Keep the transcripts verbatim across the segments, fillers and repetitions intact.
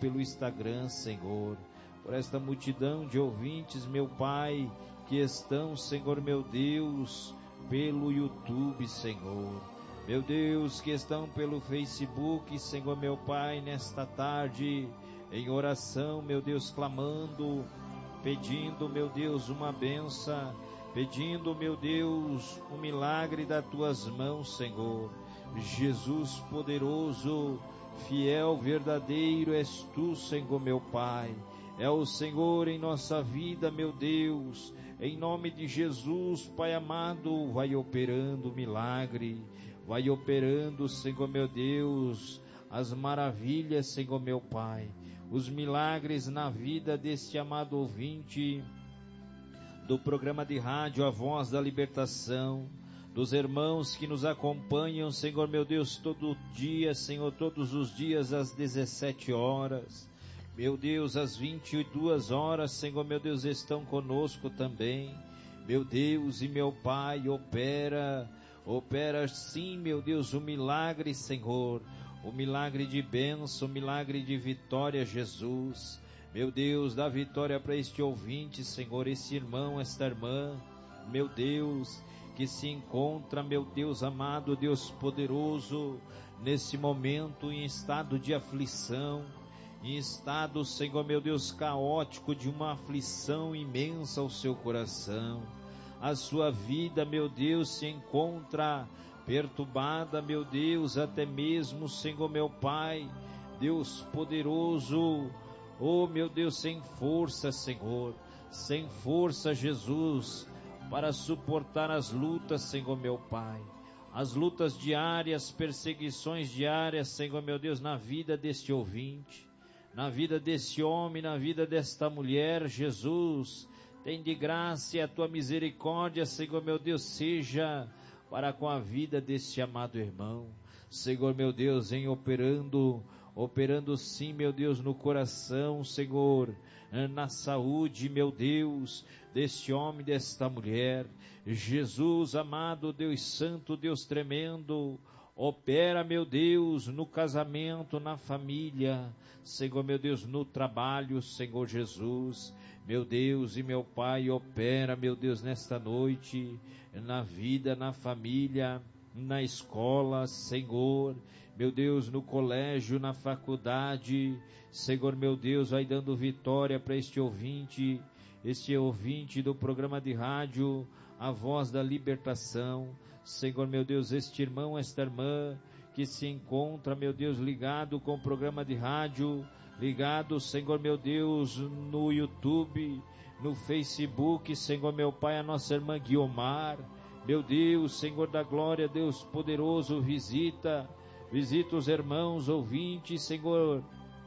pelo Instagram, Senhor, por esta multidão de ouvintes, meu Pai, que estão, Senhor meu Deus, pelo YouTube, Senhor, meu Deus, que estão pelo Facebook, Senhor meu Pai, nesta tarde, em oração, meu Deus, clamando, pedindo, meu Deus, uma benção, pedindo, meu Deus, um milagre das tuas mãos, Senhor. Jesus poderoso, fiel, verdadeiro és tu, Senhor meu Pai. É o Senhor em nossa vida, meu Deus. Em nome de Jesus, Pai amado, vai operando o milagre, vai operando, Senhor meu Deus, as maravilhas, Senhor meu Pai, os milagres na vida deste amado ouvinte do programa de rádio A Voz da Libertação, dos irmãos que nos acompanham, Senhor meu Deus, todo dia, Senhor, todos os dias às dezessete horas, meu Deus, às vinte e duas horas, Senhor meu Deus, estão conosco também, meu Deus e meu Pai, opera, opera sim, meu Deus, o milagre, Senhor, o milagre de bênção, o milagre de vitória, Jesus. Meu Deus, dá vitória para este ouvinte, Senhor, esse irmão, esta irmã, meu Deus, que se encontra, meu Deus amado, Deus poderoso, nesse momento em estado de aflição, em estado, Senhor, meu Deus, caótico, de uma aflição imensa ao seu coração. A sua vida, meu Deus, se encontra perturbada, meu Deus, até mesmo, Senhor, meu Pai, Deus poderoso, oh, meu Deus, sem força, Senhor, sem força, Jesus, para suportar as lutas, Senhor, meu Pai, as lutas diárias, perseguições diárias, Senhor, meu Deus, na vida deste ouvinte, na vida desse homem, na vida desta mulher, Jesus, tem de graça e a tua misericórdia, Senhor, meu Deus, seja para com a vida deste amado irmão, Senhor, meu Deus, em operando, operando sim, meu Deus, no coração, Senhor, na saúde, meu Deus, deste homem, desta mulher, Jesus, amado Deus Santo, Deus tremendo, opera, meu Deus, no casamento, na família, Senhor, meu Deus, no trabalho, Senhor Jesus, meu Deus e meu Pai, opera, meu Deus, nesta noite, na vida, na família, na escola, Senhor, meu Deus, no colégio, na faculdade, Senhor, meu Deus, vai dando vitória para este ouvinte, este ouvinte do programa de rádio, A Voz da Libertação, Senhor, meu Deus, este irmão, esta irmã, que se encontra, meu Deus, ligado com o programa de rádio, ligado, Senhor, meu Deus, no YouTube, no Facebook, Senhor, meu Pai, a nossa irmã Guiomar, meu Deus, Senhor da glória, Deus poderoso, visita, visita os irmãos ouvintes, Senhor,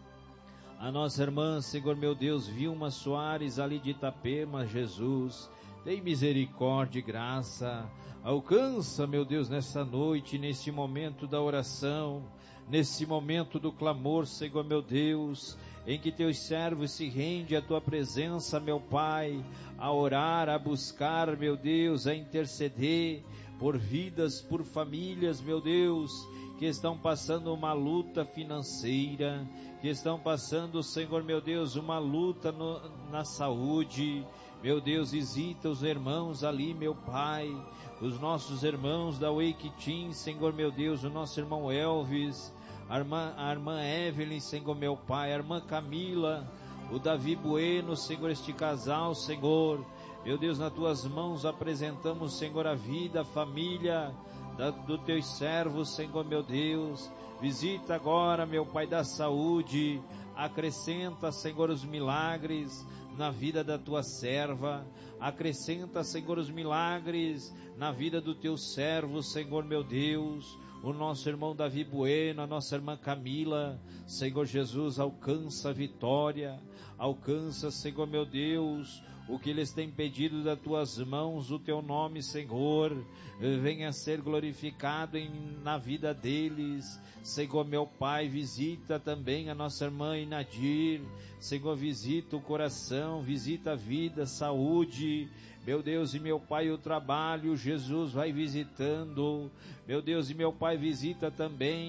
a nossa irmã, Senhor meu Deus, Vilma Soares, ali de Itapema, Jesus, tem misericórdia e graça, alcança, meu Deus, nessa noite, nesse momento da oração, nesse momento do clamor, Senhor meu Deus, em que teus servos se rendem à tua presença, meu Pai, a orar, a buscar, meu Deus, a interceder por vidas, por famílias, meu Deus, que estão passando uma luta financeira, que estão passando, Senhor meu Deus, uma luta no, na saúde, meu Deus, visita os irmãos ali, meu Pai, os nossos irmãos da Wake Team, Senhor meu Deus, o nosso irmão Elvis, a irmã, a irmã Evelyn, Senhor meu Pai, a irmã Camila, o Davi Bueno, Senhor, este casal, Senhor, meu Deus, nas tuas mãos apresentamos, Senhor, a vida, a família da, do teus servos, Senhor meu Deus, visita agora, meu Pai da saúde, acrescenta, Senhor, os milagres na vida da tua serva, acrescenta, Senhor, os milagres na vida do teu servo, Senhor meu Deus, o nosso irmão Davi Bueno, a nossa irmã Camila, Senhor Jesus, alcança a vitória, alcança, Senhor meu Deus, o que eles têm pedido das tuas mãos, o teu nome, Senhor, venha ser glorificado em, na vida deles, Senhor meu Pai, visita também a nossa irmã Inadir, Senhor, visita o coração, visita a vida, saúde, meu Deus e meu Pai, o trabalho, Jesus vai visitando, meu Deus e meu Pai, visita também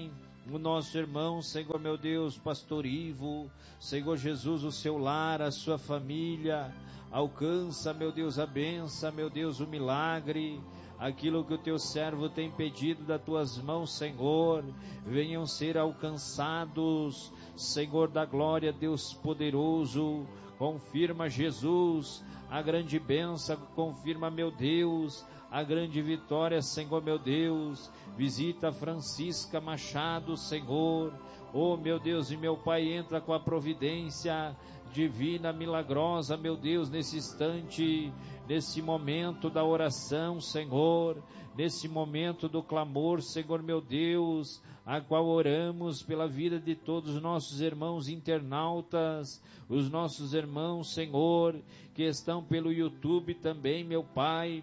o nosso irmão, Senhor meu Deus, pastor Ivo, Senhor Jesus, o seu lar, a sua família, alcança, meu Deus, a bênção, meu Deus, o milagre, aquilo que o teu servo tem pedido das tuas mãos, Senhor, venham ser alcançados, Senhor da glória, Deus poderoso, confirma, Jesus, a grande bênção, confirma, meu Deus, a grande vitória, Senhor meu Deus, visita Francisca Machado, Senhor, oh meu Deus e meu Pai, entra com a providência divina, milagrosa, meu Deus, nesse instante, nesse momento da oração, Senhor, nesse momento do clamor, Senhor meu Deus, a qual oramos pela vida de todos os nossos irmãos internautas, os nossos irmãos, Senhor, que estão pelo YouTube também, meu Pai,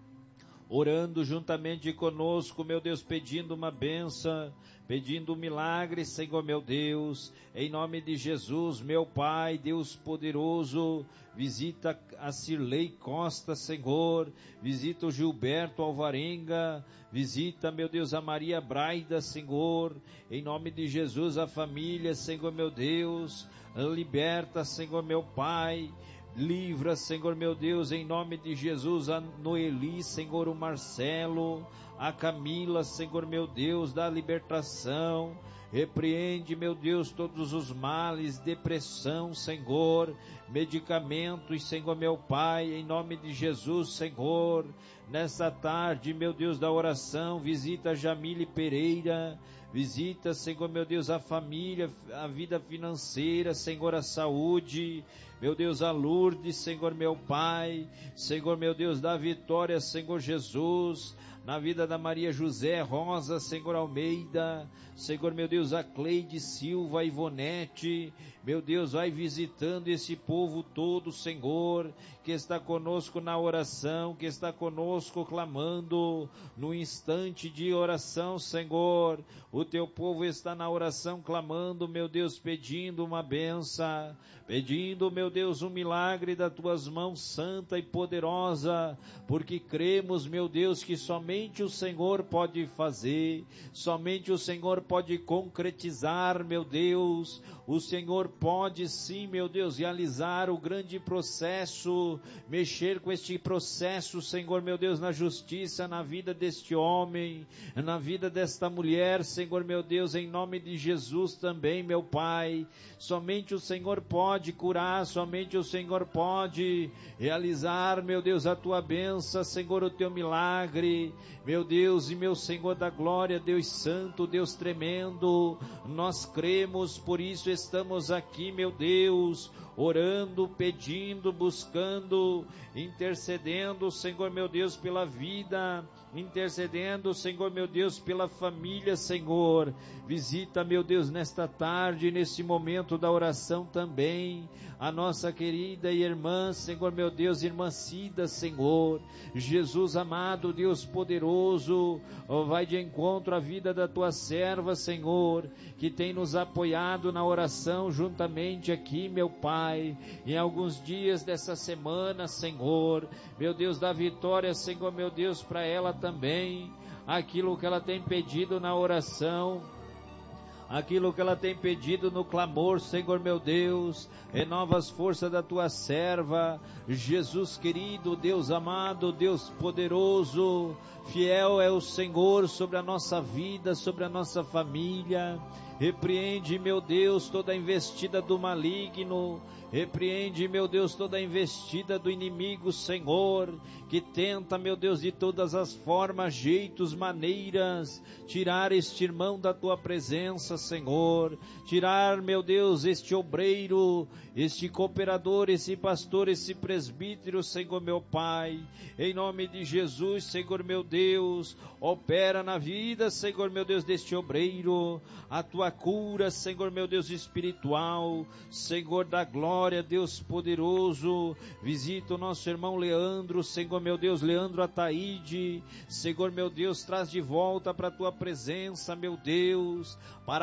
orando juntamente conosco, meu Deus, pedindo uma bênção, pedindo um milagre, Senhor meu Deus, em nome de Jesus, meu Pai, Deus poderoso, visita a Cirlei Costa, Senhor, visita o Gilberto Alvarenga, visita, meu Deus, a Maria Braida, Senhor, em nome de Jesus, a família, Senhor meu Deus, liberta, Senhor meu Pai, livra, Senhor meu Deus, em nome de Jesus, a Noeli, Senhor, o Marcelo, a Camila, Senhor meu Deus, da libertação, repreende, meu Deus, todos os males, depressão, Senhor, medicamentos, Senhor meu Pai, em nome de Jesus, Senhor, nessa tarde, meu Deus, da oração, visita Jamile Pereira, visita, Senhor meu Deus, a família, a vida financeira, Senhor, a saúde, meu Deus, a Lourdes, Senhor meu Pai, Senhor meu Deus, dá vitória, Senhor Jesus, na vida da Maria José Rosa, Senhor Almeida, Senhor meu Deus, a Cleide Silva, a Ivonete, meu Deus, vai visitando esse povo todo, Senhor, que está conosco na oração, que está conosco clamando, no instante de oração, Senhor, o teu povo está na oração clamando, meu Deus, pedindo uma benção, pedindo, meu Deus, um milagre das tuas mãos santa e poderosa, porque cremos, meu Deus, que somente o Senhor pode fazer, somente o Senhor pode concretizar, meu Deus, o Senhor pode sim, meu Deus, realizar o grande processo, mexer com este processo, Senhor, meu Deus, na justiça, na vida deste homem, na vida desta mulher, Senhor, meu Deus, em nome de Jesus também, meu Pai, somente o Senhor pode curar, somente o Senhor pode realizar, meu Deus, a tua bênção, Senhor, o teu milagre, meu Deus e meu Senhor da glória, Deus santo, Deus tremendo, nós cremos, por isso estamos aqui, meu Deus, orando, pedindo, buscando, intercedendo, Senhor meu Deus, pela vida, intercedendo, Senhor meu Deus, pela família, Senhor, visita, meu Deus, nesta tarde, nesse momento da oração também, a nossa querida irmã, Senhor meu Deus, irmã Cida, Senhor, Jesus amado, Deus poderoso, oh, vai de encontro à vida da tua serva, Senhor, que tem nos apoiado na oração juntamente aqui, meu Pai, em alguns dias dessa semana, Senhor, meu Deus, dá vitória, Senhor meu Deus, para ela também, aquilo que ela tem pedido na oração, aquilo que ela tem pedido no clamor, Senhor meu Deus, renova as forças da tua serva, Jesus querido, Deus amado, Deus poderoso, fiel é o Senhor sobre a nossa vida, sobre a nossa família, repreende, meu Deus, toda a investida do maligno, repreende, meu Deus, toda a investida do inimigo, Senhor, que tenta, meu Deus, de todas as formas, jeitos, maneiras, tirar este irmão da tua presença, Senhor, tirar, meu Deus, este obreiro, este cooperador, esse pastor, esse presbítero, Senhor meu Pai, em nome de Jesus, Senhor meu Deus, opera na vida, Senhor meu Deus, deste obreiro, a tua cura, Senhor meu Deus, espiritual, Senhor da glória, Deus poderoso, visita o nosso irmão Leandro, Senhor meu Deus, Leandro Ataíde, Senhor meu Deus, traz de volta para a tua presença, meu Deus, para a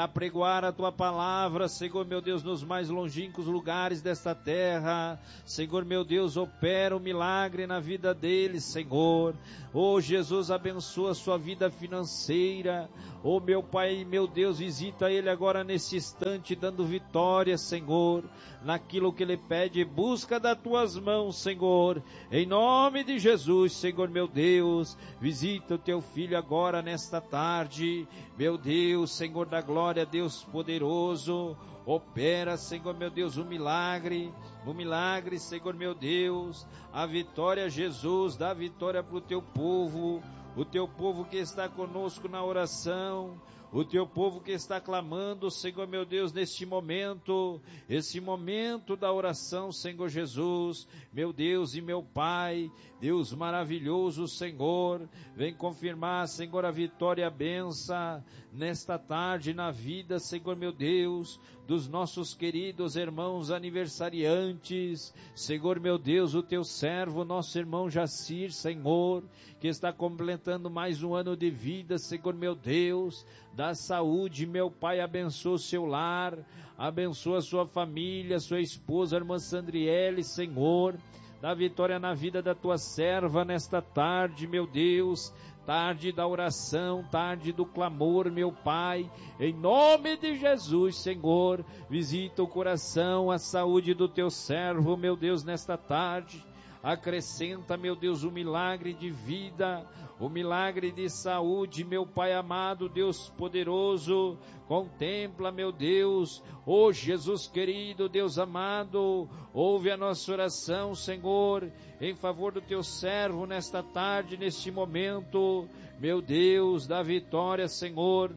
apregoar a tua palavra, Senhor meu Deus, nos mais longínquos lugares desta terra. Senhor meu Deus, opera o milagre na vida deles, Senhor. Oh Jesus, abençoa a sua vida financeira. Oh meu Pai, meu Deus, visita ele agora nesse instante, dando vitória, Senhor, naquilo que ele pede. Busca das tuas mãos, Senhor, em nome de Jesus, Senhor meu Deus. Visita o teu filho agora nesta tarde, meu Deus, Senhor da glória, Deus poderoso. Opera, Senhor meu Deus, o milagre, o milagre, Senhor meu Deus, a vitória, Jesus, dá vitória para o teu povo, o teu povo que está conosco na oração, o teu povo que está clamando, Senhor meu Deus, neste momento, esse momento da oração, Senhor Jesus, meu Deus e meu Pai, Deus maravilhoso, Senhor, vem confirmar, Senhor, a vitória e a benção nesta tarde na vida, Senhor meu Deus, dos nossos queridos irmãos aniversariantes, Senhor meu Deus, o teu servo, nosso irmão Jacir, Senhor, que está completando mais um ano de vida, Senhor meu Deus, dá saúde, meu Pai, abençoa o seu lar, abençoa a sua família, sua esposa, a irmã Sandriele, Senhor, dá vitória na vida da tua serva nesta tarde, meu Deus, tarde da oração, tarde do clamor, meu Pai, em nome de Jesus, Senhor, visita o coração, a saúde do teu servo, meu Deus, nesta tarde. Acrescenta, meu Deus, o milagre de vida, o milagre de saúde, meu Pai amado, Deus poderoso, contempla, meu Deus, ó Jesus querido, Deus amado, ouve a nossa oração, Senhor, em favor do teu servo nesta tarde, neste momento, meu Deus, dá vitória, Senhor,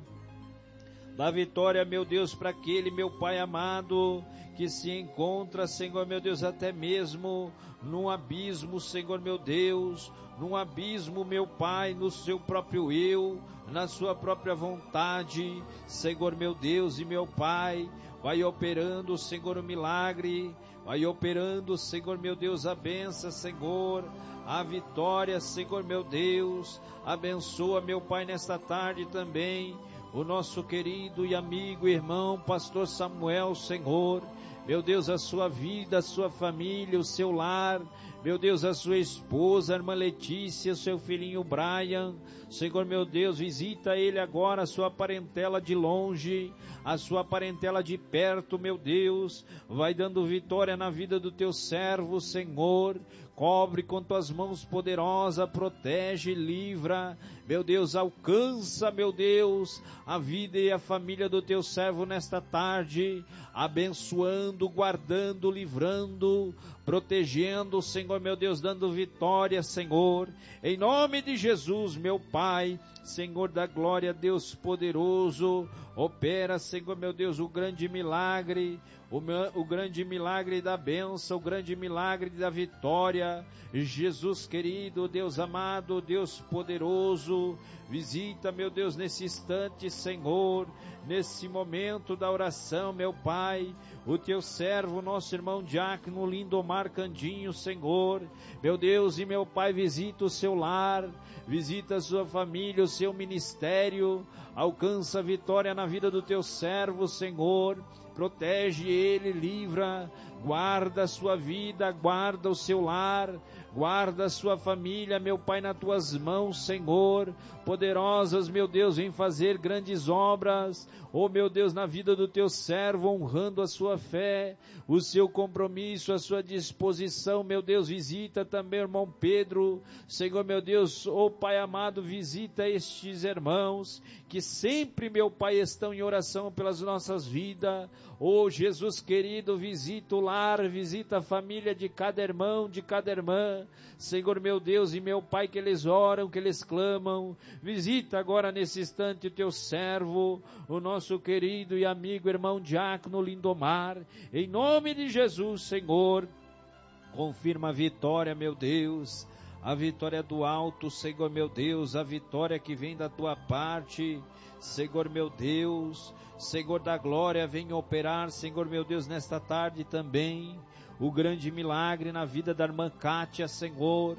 dá vitória, meu Deus, para aquele, meu Pai amado, que se encontra, Senhor, meu Deus, até mesmo num abismo, Senhor, meu Deus, num abismo, meu Pai, no seu próprio eu, na sua própria vontade, Senhor, meu Deus e meu Pai, vai operando, Senhor, o milagre, vai operando, Senhor, meu Deus, a bênção, Senhor, a vitória, Senhor, meu Deus, abençoa, meu Pai, nesta tarde também, o nosso querido e amigo irmão, pastor Samuel, Senhor, meu Deus, a sua vida, a sua família, o seu lar, meu Deus, a sua esposa, a irmã Letícia, seu filhinho Brian, Senhor, meu Deus, visita ele agora, a sua parentela de longe, a sua parentela de perto, meu Deus, vai dando vitória na vida do teu servo, Senhor, cobre com tuas mãos poderosas, protege, livra, meu Deus, alcança, meu Deus, a vida e a família do teu servo nesta tarde, abençoando, guardando, livrando, protegendo, Senhor, meu Deus, dando vitória, Senhor, em nome de Jesus, meu Pai, Senhor da glória, Deus poderoso, opera, Senhor, meu Deus, o grande milagre, o, o grande milagre da bênção, o grande milagre da vitória, Jesus querido, Deus amado, Deus poderoso, visita, meu Deus, nesse instante, Senhor, nesse momento da oração, meu Pai, o teu servo, nosso irmão diácono Lindomar Candinho, Senhor, meu Deus e meu Pai, visita o seu lar, visita a sua família, o seu ministério, alcança a vitória na vida do teu servo, Senhor, protege ele, livra, guarda a sua vida, guarda o seu lar, guarda a sua família, meu Pai, nas tuas mãos, Senhor, poderosas, meu Deus, vem fazer grandes obras, oh meu Deus, na vida do teu servo, honrando a sua fé, o seu compromisso, a sua disposição, meu Deus, visita também o irmão Pedro, Senhor, meu Deus, oh Pai amado, visita estes irmãos, que sempre, meu Pai, estão em oração pelas nossas vidas, oh Jesus querido, visita o lar, visita a família de cada irmão, de cada irmã, Senhor meu Deus e meu Pai, que eles oram, que eles clamam, visita agora nesse instante o teu servo, o nosso querido e amigo irmão diácono Lindomar, em nome de Jesus, Senhor, confirma a vitória, meu Deus, a vitória do alto, Senhor meu Deus, a vitória que vem da tua parte, Senhor meu Deus, Senhor da glória, venha operar, Senhor meu Deus, nesta tarde também, o grande milagre na vida da irmã Kátia, Senhor,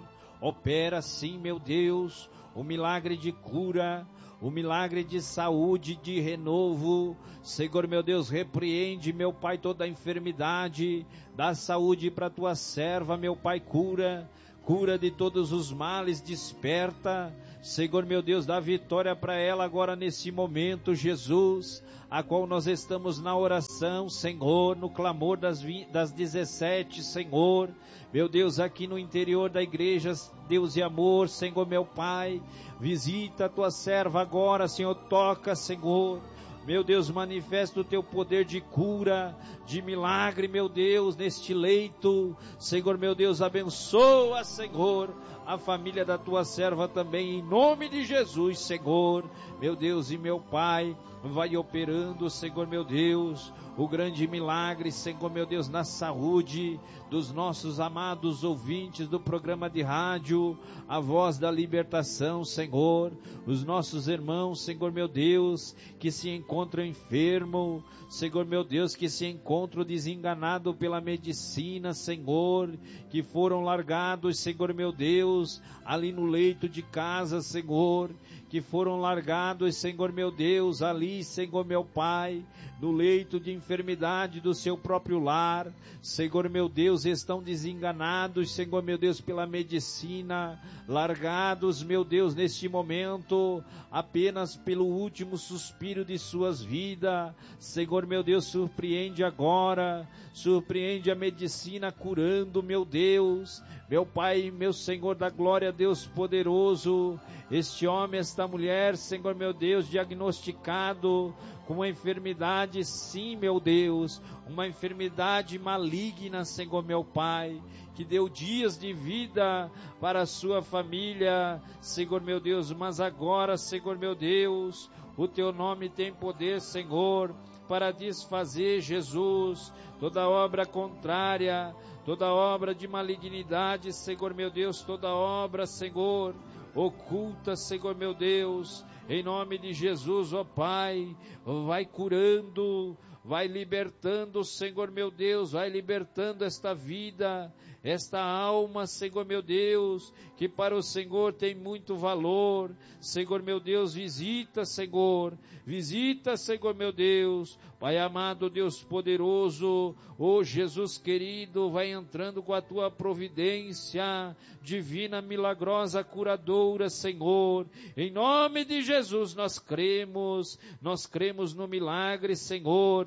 Opera sim, meu Deus, o milagre de cura, o milagre de saúde, de renovo. Senhor meu Deus, repreende, meu Pai, toda a enfermidade, dá saúde para tua serva, meu Pai, cura, cura de todos os males, desperta, Senhor meu Deus, dá vitória para ela agora nesse momento, Jesus, a qual nós estamos na oração, Senhor, no clamor das, vi, das dezessete, Senhor, meu Deus, aqui no interior da igreja, Deus e amor, Senhor meu Pai, visita a tua serva agora, Senhor, toca, Senhor, meu Deus, manifesta o teu poder de cura, de milagre, meu Deus, neste leito, Senhor, meu Deus, abençoa, Senhor, a família da tua serva também, em nome de Jesus, Senhor, meu Deus e meu Pai, vai operando, Senhor, meu Deus, o grande milagre, Senhor, meu Deus, na saúde dos nossos amados ouvintes do programa de rádio, a voz da libertação, Senhor, os nossos irmãos, Senhor, meu Deus, que se encontram enfermos, Senhor, meu Deus, que se encontram desenganados pela medicina, Senhor, que foram largados, Senhor, meu Deus, ali no leito de casa, Senhor, que foram largados, Senhor, meu Deus, ali, Senhor, meu Pai, no leito de enfermidade do seu próprio lar, Senhor, meu Deus, estão desenganados, Senhor, meu Deus, pela medicina, largados, meu Deus, neste momento, apenas pelo último suspiro de suas vidas, Senhor, meu Deus, surpreende agora, surpreende a medicina curando, meu Deus, meu Pai, meu Senhor da glória, Deus poderoso, este homem, esta mulher, Senhor, meu Deus, diagnosticado com uma enfermidade, sim, meu Deus, uma enfermidade maligna, Senhor, meu Pai, que deu dias de vida para a sua família, Senhor, meu Deus, mas agora, Senhor, meu Deus, o teu nome tem poder, Senhor, para desfazer, Jesus, toda obra contrária, toda obra de malignidade, Senhor, meu Deus, toda obra, Senhor, oculta, Senhor, meu Deus, em nome de Jesus, ó Pai, vai curando, vai libertando, Senhor, meu Deus, vai libertando esta vida, esta alma, Senhor, meu Deus, que para o Senhor tem muito valor, Senhor, meu Deus, visita, Senhor, visita, Senhor, meu Deus, Pai amado, Deus poderoso, ó Jesus querido, vai entrando com a tua providência, divina, milagrosa, curadora, Senhor, em nome de Jesus nós cremos, nós cremos no milagre, Senhor,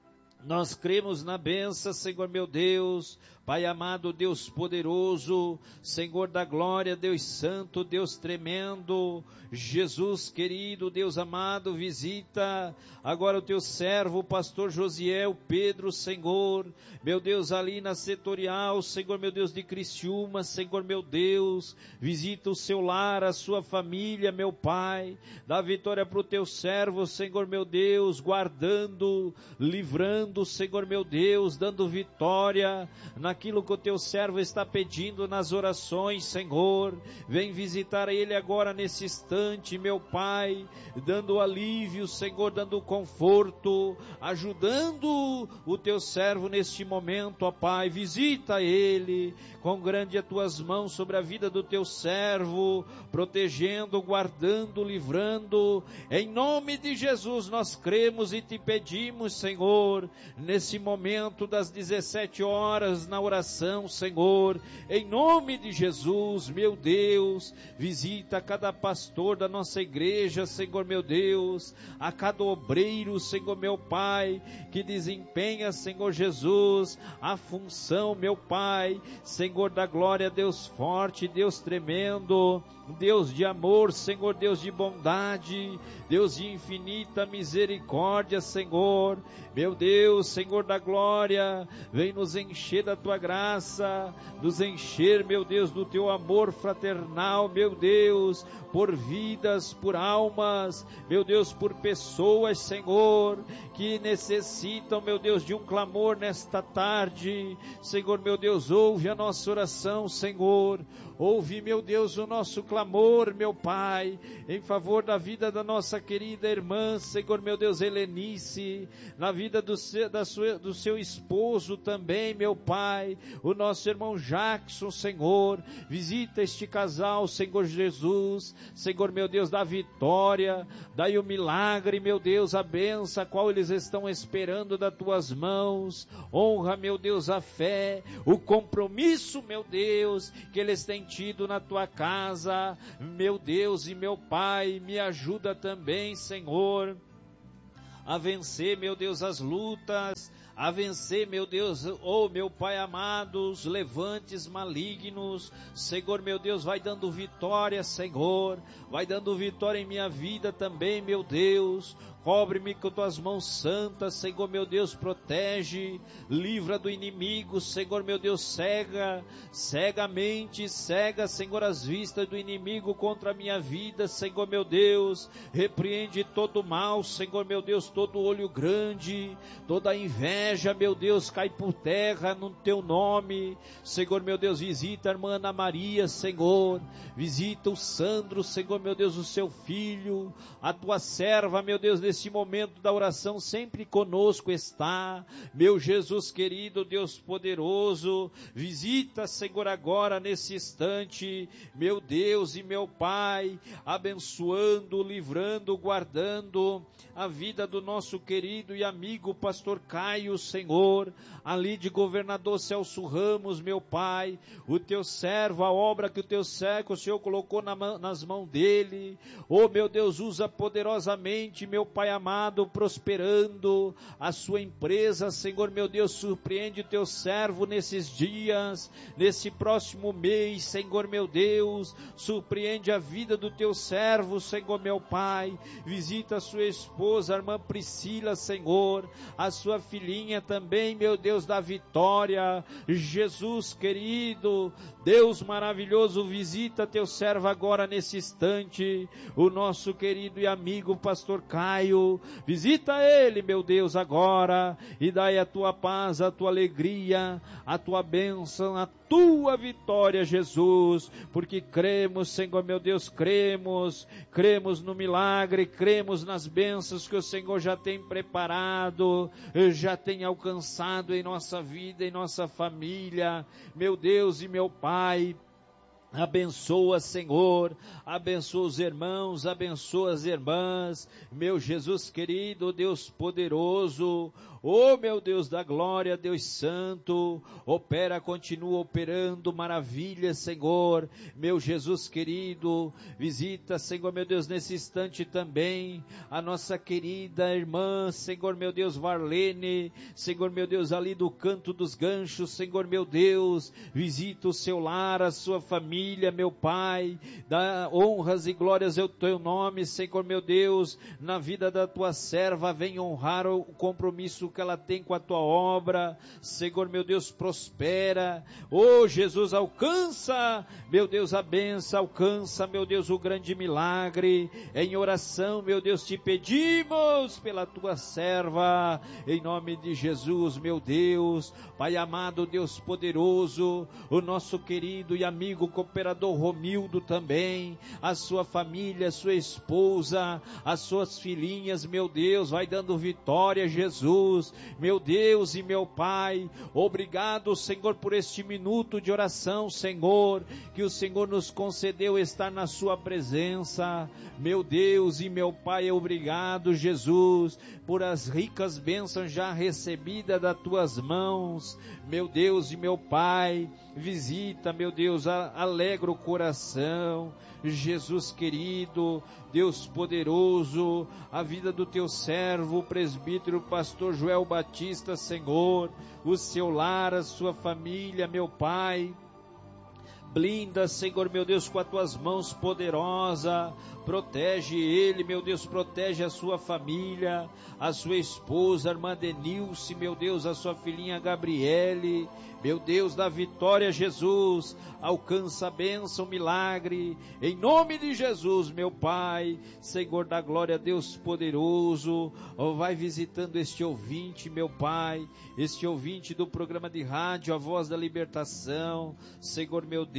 nós cremos na bênção, Senhor meu Deus, Pai amado, Deus poderoso, Senhor da glória, Deus santo, Deus tremendo, Jesus querido, Deus amado, visita agora o teu servo, o pastor Josiel Pedro, Senhor, meu Deus, ali na setorial, Senhor meu Deus de Criciúma, Senhor meu Deus, visita o seu lar, a sua família, meu Pai, dá vitória para o teu servo, Senhor meu Deus, guardando, livrando, Senhor meu Deus, dando vitória naquilo que o teu servo está pedindo nas orações, Senhor, vem visitar ele agora nesse instante, meu Pai, dando alívio, Senhor, dando conforto, ajudando o teu servo neste momento, ó Pai, visita ele, com grande as tuas mãos sobre a vida do teu servo, protegendo, guardando, livrando, em nome de Jesus nós cremos e te pedimos, Senhor, nesse momento das dezessete horas na oração, Senhor, em nome de Jesus, meu Deus, visita cada pastor da nossa igreja, Senhor meu Deus, a cada obreiro, Senhor meu Pai, que desempenha, Senhor Jesus, a função, meu Pai, Senhor da glória, Deus forte, Deus tremendo, Deus de amor, Senhor, Deus de bondade, Deus de infinita misericórdia, Senhor, meu Deus, Senhor da glória, vem nos encher da tua graça, nos encher, meu Deus, do teu amor fraternal, meu Deus, por vidas, por almas, meu Deus, por pessoas, Senhor, que necessitam, meu Deus, de um clamor nesta tarde, Senhor, meu Deus, ouve a nossa oração, Senhor, ouve, meu Deus, o nosso clamor, meu Pai, em favor da vida da nossa querida irmã, Senhor meu Deus, Helenice, na vida do seu, da sua, do seu esposo também, meu Pai, o nosso irmão Jackson, Senhor, visita este casal, Senhor Jesus, Senhor meu Deus, dá vitória, dai o milagre, meu Deus, a benção a qual eles estão esperando das tuas mãos, honra, meu Deus, a fé, o compromisso, meu Deus, que eles têm tido na tua casa, meu Deus e meu Pai, me ajuda também, Senhor, a vencer, meu Deus, as lutas, a vencer, meu Deus, oh meu Pai amado, os levantes malignos, Senhor meu Deus, vai dando vitória, Senhor, vai dando vitória em minha vida também, meu Deus, cobre-me com tuas mãos santas, Senhor meu Deus, protege, livra do inimigo, Senhor meu Deus, cega, cega a mente, cega, Senhor, as vistas do inimigo contra a minha vida, Senhor meu Deus, repreende todo o mal, Senhor meu Deus, todo olho grande, toda a inveja, meu Deus, cai por terra no teu nome, Senhor meu Deus, visita a irmã Ana Maria, Senhor, visita o Sandro, Senhor meu Deus, o seu filho, a tua serva, meu Deus, neste momento da oração sempre conosco está, meu Jesus querido, Deus poderoso, visita, Senhor, agora nesse instante, meu Deus e meu Pai, abençoando, livrando, guardando a vida do nosso querido e amigo pastor Caio, Senhor, ali de governador Celso Ramos, meu Pai, o teu servo, a obra que o teu servo, o Senhor colocou na, nas mãos dele, oh meu Deus, usa poderosamente, meu Pai amado, prosperando a sua empresa, Senhor meu Deus, surpreende o teu servo nesses dias, nesse próximo mês, Senhor meu Deus, surpreende a vida do teu servo, Senhor meu Pai, visita a sua esposa, a irmã Priscila, Senhor, a sua filhinha também, meu Deus, da vitória, Jesus querido, Deus maravilhoso, visita teu servo agora nesse instante, o nosso querido e amigo pastor Caio, visita ele, meu Deus, agora, e dai a tua paz, a tua alegria, a tua bênção, a tua vitória, Jesus, porque cremos, Senhor meu Deus, cremos, cremos no milagre, cremos nas bênçãos que o Senhor já tem preparado, já tem alcançado em nossa vida, em nossa família, meu Deus e meu Pai. Abençoa, Senhor, abençoa os irmãos, abençoa as irmãs, meu Jesus querido, Deus poderoso, oh meu Deus da glória, Deus santo, opera, continua operando maravilhas, Senhor, meu Jesus querido, visita, Senhor meu Deus, nesse instante também, a nossa querida irmã, Senhor meu Deus, Varlene, Senhor meu Deus, ali do canto dos ganchos, Senhor meu Deus, visita o seu lar, a sua família, meu Pai, dá honras e glórias ao teu nome, Senhor meu Deus, na vida da tua serva, vem honrar o compromisso que ela tem com a tua obra, Senhor meu Deus, prospera, oh Jesus, alcança, meu Deus, a bênção, alcança, meu Deus, o grande milagre, em oração, meu Deus, te pedimos pela tua serva, em nome de Jesus, meu Deus, Pai amado, Deus poderoso, o nosso querido e amigo cooperador Romildo também, a sua família, a sua esposa, as suas filhinhas, meu Deus, vai dando vitória, Jesus, meu Deus e meu Pai, obrigado, Senhor, por este minuto de oração, Senhor, que o Senhor nos concedeu estar na sua presença, meu Deus e meu Pai, obrigado, Jesus, por as ricas bênçãos já recebidas das tuas mãos, meu Deus e meu Pai, visita, meu Deus, alegra o coração, Jesus querido, Deus poderoso, a vida do teu servo, o presbítero, pastor Joel Batista, Senhor, o seu lar, a sua família, meu Pai, blinda, Senhor meu Deus, com as tuas mãos poderosas, protege ele, meu Deus, protege a sua família, a sua esposa, a irmã Denilce, meu Deus, a sua filhinha Gabriele, meu Deus da vitória, Jesus, alcança a bênção, milagre, em nome de Jesus, meu Pai, Senhor da glória, Deus poderoso, oh, vai visitando este ouvinte, meu Pai, este ouvinte do programa de rádio, a voz da libertação, Senhor meu Deus,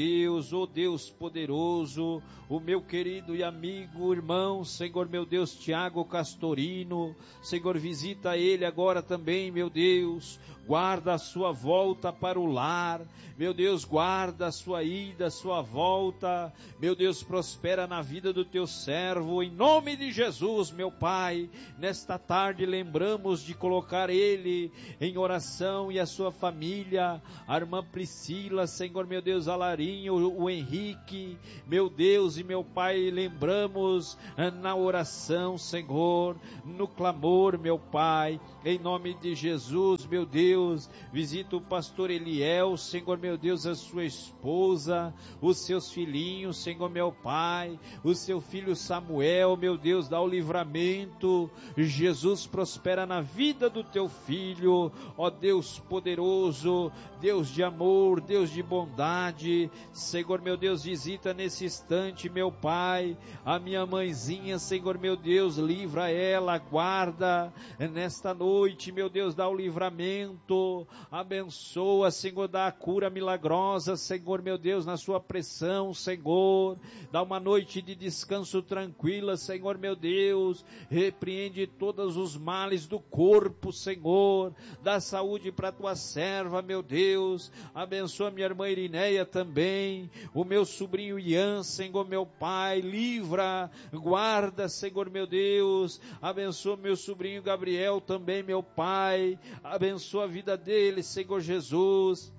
Deus, ó Deus poderoso, o meu querido e amigo irmão, Senhor meu Deus, Tiago Castorino, Senhor, visita ele agora também, meu Deus, guarda a sua volta para o lar, meu Deus, guarda a sua ida, a sua volta, meu Deus, prospera na vida do teu servo, em nome de Jesus, meu Pai. Nesta tarde lembramos de colocar ele em oração e a sua família, a irmã Priscila, Senhor meu Deus, a Larinha, o, o Henrique, meu Deus e meu Pai, lembramos na oração, Senhor, no clamor, meu Pai, em nome de Jesus, meu Deus, visita o pastor Eliel, Senhor meu Deus, a sua esposa, os seus filhinhos, Senhor meu Pai, o seu filho Samuel, meu Deus, dá o livramento, Jesus, prospera na vida do teu filho, ó Deus poderoso, Deus de amor, Deus de bondade, Senhor meu Deus, visita nesse instante, meu Pai, a minha mãezinha, Senhor meu Deus, livra ela, guarda nesta noite, meu Deus, dá o livramento, abençoa, Senhor, dá a cura milagrosa, Senhor meu Deus, na sua pressão, Senhor, dá uma noite de descanso tranquila, Senhor meu Deus, repreende todos os males do corpo, Senhor, dá saúde para tua serva, meu Deus, abençoa minha irmã Irineia também, o meu sobrinho Ian, Senhor meu Pai, livra, guarda, Senhor meu Deus, abençoa meu sobrinho Gabriel também, meu Pai, abençoa a vida dele, Senhor Jesus,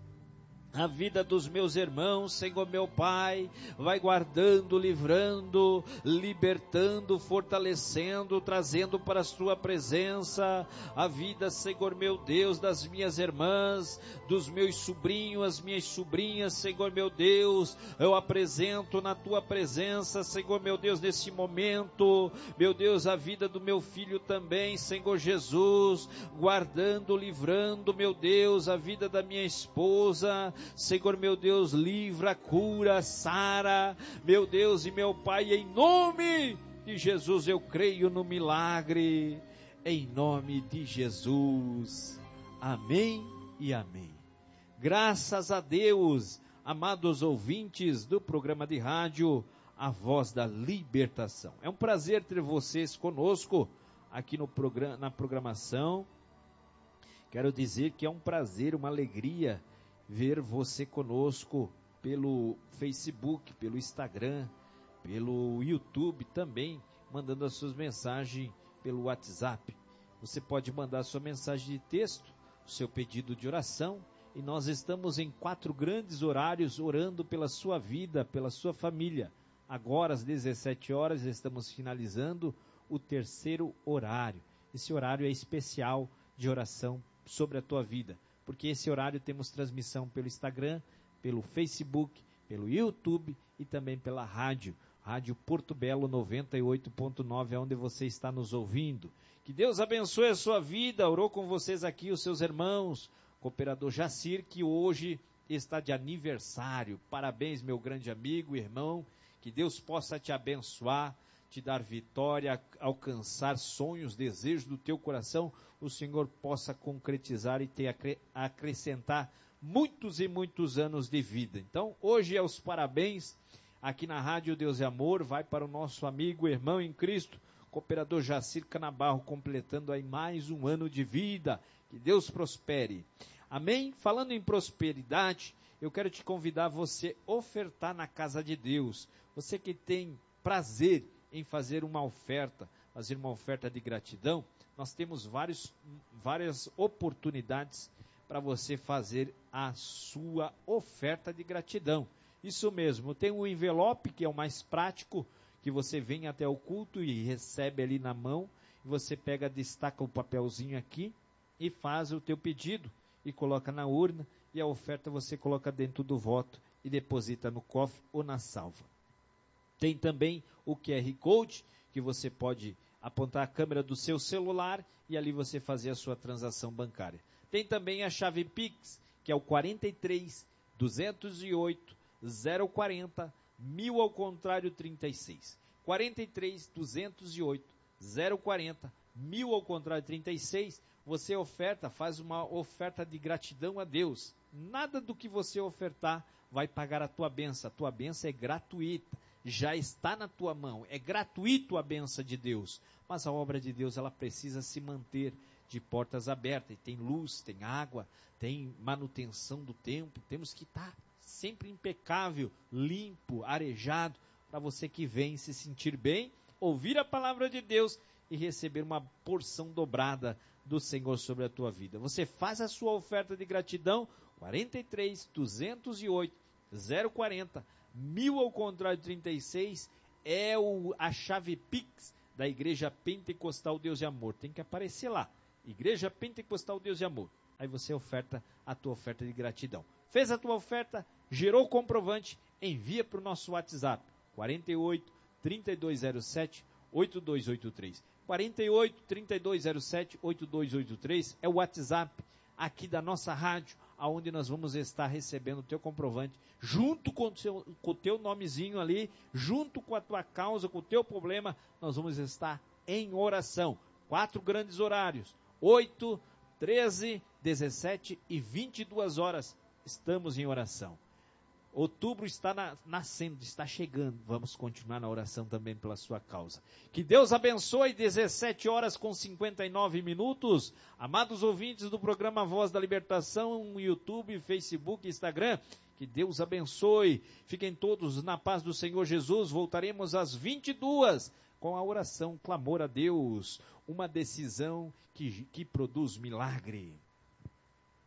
a vida dos meus irmãos, Senhor meu Pai, vai guardando, livrando, libertando, fortalecendo, trazendo para a sua presença, a vida, Senhor meu Deus, das minhas irmãs, dos meus sobrinhos, as minhas sobrinhas, Senhor meu Deus, eu apresento na tua presença, Senhor meu Deus, nesse momento, meu Deus, a vida do meu filho também, Senhor Jesus, guardando, livrando, meu Deus, a vida da minha esposa, Senhor meu Deus, livra, cura, sara, meu Deus e meu Pai, em nome de Jesus eu creio no milagre, em nome de Jesus, amém e amém. Graças a Deus, amados ouvintes do programa de rádio, A Voz da Libertação. É um prazer ter vocês conosco aqui no programa, na programação. Quero dizer que é um prazer, uma alegria ver você conosco pelo Facebook, pelo Instagram, pelo YouTube também, mandando as suas mensagens pelo WhatsApp. Você pode mandar sua mensagem de texto, o seu pedido de oração, e nós estamos em quatro grandes horários orando pela sua vida, pela sua família. Agora às dezessete horas estamos finalizando o terceiro horário. Esse horário é especial de oração sobre a tua vida, porque esse horário temos transmissão pelo Instagram, pelo Facebook, pelo YouTube e também pela rádio, Rádio Porto Belo noventa e oito ponto nove, onde você está nos ouvindo. Que Deus abençoe a sua vida. Orou com vocês aqui os seus irmãos, cooperador Jacir, que hoje está de aniversário. Parabéns, meu grande amigo, irmão, que Deus possa te abençoar, te dar vitória, alcançar sonhos, desejos do teu coração, o Senhor possa concretizar e te acre- acrescentar muitos e muitos anos de vida. Então, hoje é os parabéns, aqui na Rádio Deus é Amor, vai para o nosso amigo, irmão em Cristo, cooperador Jacir Canabarro, completando aí mais um ano de vida, que Deus prospere. Amém? Falando em prosperidade, eu quero te convidar a você ofertar na casa de Deus, você que tem prazer em fazer uma oferta, fazer uma oferta de gratidão, nós temos vários, várias oportunidades para você fazer a sua oferta de gratidão. Isso mesmo, tem um envelope que é o mais prático, que você vem até o culto e recebe ali na mão, e você pega, destaca o papelzinho aqui e faz o teu pedido e coloca na urna, e a oferta você coloca dentro do voto e deposita no cofre ou na salva. Tem também o Q R Code, que você pode apontar a câmera do seu celular e ali você fazer a sua transação bancária. Tem também a chave Pix, que é o quarenta e três, duzentos e oito, zero quarenta, mil ao contrário trinta e seis. quarenta e três, duzentos e oito, zero quarenta, mil ao contrário trinta e seis. você oferta, faz uma oferta de gratidão a Deus. Nada do que você ofertar vai pagar a tua bênção. A tua bênção é gratuita, já está na tua mão. É gratuito a bênção de Deus. Mas a obra de Deus, ela precisa se manter de portas abertas. E tem luz, tem água, tem manutenção do templo. Temos que estar sempre impecável, limpo, arejado, para você que vem se sentir bem, ouvir a palavra de Deus e receber uma porção dobrada do Senhor sobre a tua vida. Você faz a sua oferta de gratidão, quarenta e três, duzentos e oito, zero quarenta, mil ao contrário trinta e seis, é o, a chave Pix da Igreja Pentecostal Deus e Amor. Tem que aparecer lá, Igreja Pentecostal Deus e Amor. Aí você oferta a tua oferta de gratidão. Fez a tua oferta, gerou o comprovante, envia para o nosso WhatsApp, quarenta e oito, trinta e dois zero sete, oito dois oito três. quarenta e oito, trinta e dois zero sete, oito dois oito três é o WhatsApp aqui da nossa rádio, aonde nós vamos estar recebendo o teu comprovante, junto com o, teu, com o teu nomezinho ali, junto com a tua causa, com o teu problema, nós vamos estar em oração. Quatro grandes horários, oito, treze, dezessete e vinte e duas horas, estamos em oração. Outubro está na, nascendo, está chegando. Vamos continuar na oração também pela sua causa. Que Deus abençoe, dezessete horas com cinquenta e nove minutos. Amados ouvintes do programa Voz da Libertação, YouTube, Facebook, Instagram, que Deus abençoe. Fiquem todos na paz do Senhor Jesus. Voltaremos às vinte e duas com a oração, clamor a Deus. Uma decisão que, que produz milagre.